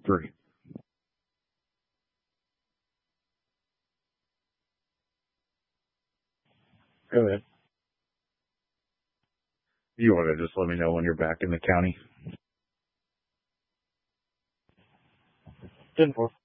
3. Go ahead. You want to just let me know when you're back in the county? 10-4.